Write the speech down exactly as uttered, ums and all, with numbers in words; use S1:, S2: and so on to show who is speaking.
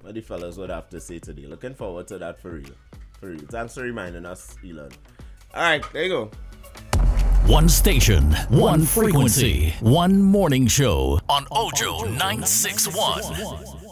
S1: what the fellas would have to say today. Looking forward to that for real. For real. Thanks for reminding us, Elon. All right, there you go.
S2: One station, one frequency, one morning show on Ojo nine six one.